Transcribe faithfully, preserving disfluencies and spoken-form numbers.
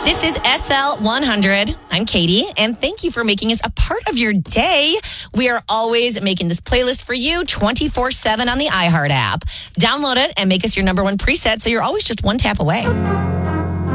This is S L one hundred. I'm Katie, and thank you for making us a part of your day. We are always making this playlist for you twenty-four seven on the iHeart app. Download it and make us your number one preset so you're always just one tap away.